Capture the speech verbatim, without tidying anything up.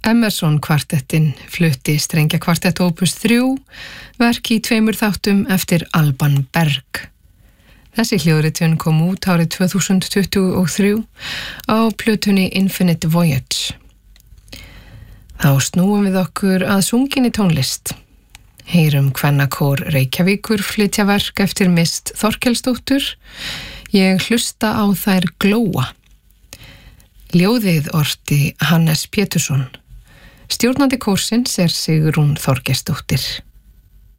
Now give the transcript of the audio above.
Emerson kvartettin flutti strengjakvartett opus þrjú, verk í tveimur þáttum eftir Alban Berg. Þessi hljóðritun kom út árið tvö þúsund tuttugu og þrjú á plötunni Infinite Voyage. Þá snúum við okkur að sunginni tónlist. Heyrum kvennakór Reykjavíkur flytja verk eftir Mist Þorkelsdóttur. Ég hlusta á þær glóa. Ljóðið orti Hannes Pétursson. Stjórnandi kórsins er Sigrún Þorgeirsdóttir.